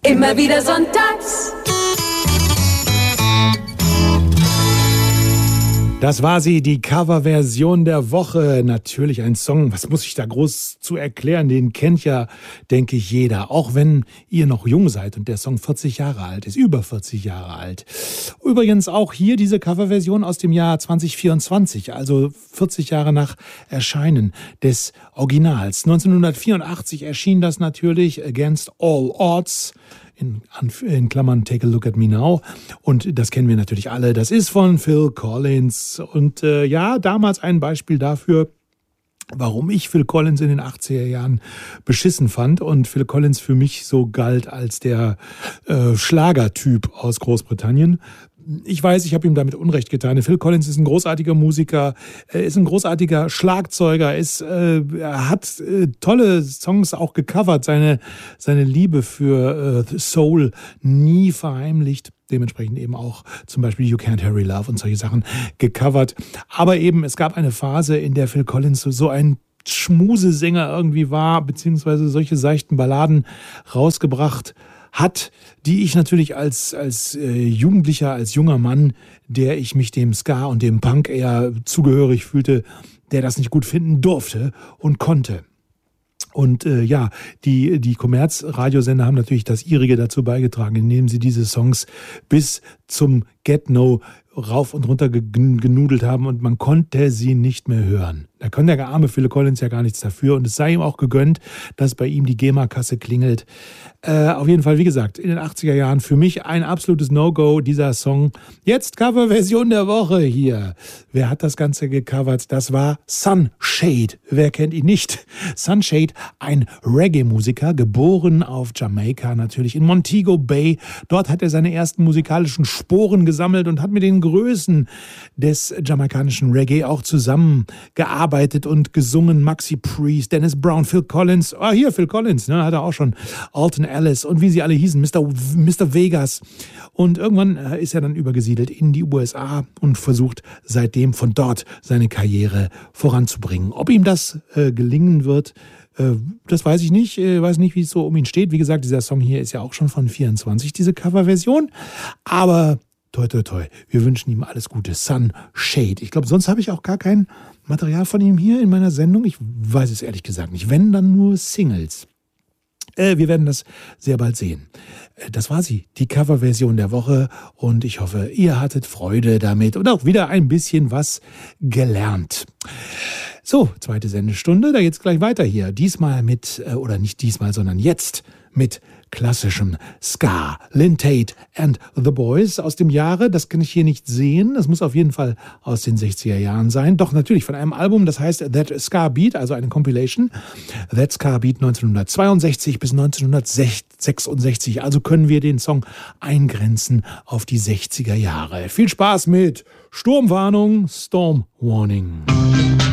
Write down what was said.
Immer wieder sonntags. Das war sie, die Coverversion der Woche. Natürlich ein Song, was muss ich da groß zu erklären? Den kennt ja, denke ich, jeder. Auch wenn ihr noch jung seid und der Song 40 Jahre alt ist, über 40 Jahre alt. Übrigens auch hier diese Coverversion aus dem Jahr 2024, also 40 Jahre nach Erscheinen des Originals. 1984 erschien das natürlich, Against All Odds. In Klammern Take a Look at Me Now. Und das kennen wir natürlich alle. Das ist von Phil Collins. Und ja, damals ein Beispiel dafür, warum ich Phil Collins in den 80er Jahren beschissen fand und Phil Collins für mich so galt als der Schlagertyp aus Großbritannien. Ich weiß, ich habe ihm damit Unrecht getan. Phil Collins ist ein großartiger Musiker, ist ein großartiger Schlagzeuger, er hat tolle Songs auch gecovert, seine Liebe für Soul nie verheimlicht. Dementsprechend eben auch zum Beispiel You Can't Hurry Love und solche Sachen gecovert. Aber eben, es gab eine Phase, in der Phil Collins so ein Schmusesänger irgendwie war, beziehungsweise solche seichten Balladen rausgebracht hat, die ich natürlich als Jugendlicher, als junger Mann, der ich mich dem Ska und dem Punk eher zugehörig fühlte, der das nicht gut finden durfte und konnte. Und ja, die Kommerzradiosender haben natürlich das ihrige dazu beigetragen, indem sie diese Songs bis zum Get-No rauf und runter genudelt haben und man konnte sie nicht mehr hören. Da kann der arme Phil Collins ja gar nichts dafür und es sei ihm auch gegönnt, dass bei ihm die GEMA-Kasse klingelt. Auf jeden Fall, wie gesagt, in den 80er Jahren für mich ein absolutes No-Go, dieser Song. Jetzt Coverversion der Woche hier. Wer hat das Ganze gecovert? Das war Sunshade. Wer kennt ihn nicht? Sunshade, ein Reggae-Musiker, geboren auf Jamaika, natürlich in Montego Bay. Dort hat er seine ersten musikalischen Sporen gesammelt und hat mit den Größen des jamaikanischen Reggae auch zusammengearbeitet und gesungen. Maxi Priest, Dennis Brown, Phil Collins. Ah, hier Phil Collins, ne, hat er auch schon. Alton Ellis und wie sie alle hießen, Mr. Vegas. Und irgendwann ist er dann übergesiedelt in die USA und versucht seitdem von dort seine Karriere voranzubringen. Ob ihm das gelingen wird, das weiß ich nicht. Ich weiß nicht, wie es so um ihn steht. Wie gesagt, dieser Song hier ist ja auch schon von 24, diese Coverversion. Aber toi, toi, toi. Wir wünschen ihm alles Gute. Sunshade. Ich glaube, sonst habe ich auch gar kein Material von ihm hier in meiner Sendung. Ich weiß es ehrlich gesagt nicht. Wenn, dann nur Singles. Wir werden das sehr bald sehen. Das war sie, die Coverversion der Woche. Und ich hoffe, ihr hattet Freude damit und auch wieder ein bisschen was gelernt. So, zweite Sendestunde, da geht's gleich weiter hier. Diesmal mit, oder nicht diesmal, sondern jetzt mit klassischem Ska. Lynn Taitt and the Boys aus dem Jahre, das kann ich hier nicht sehen. Das muss auf jeden Fall aus den 60er Jahren sein. Doch natürlich von einem Album, das heißt That Ska Beat, also eine Compilation. That Ska Beat 1962 bis 1966. Also können wir den Song eingrenzen auf die 60er Jahre. Viel Spaß mit Sturmwarnung, Storm Warning.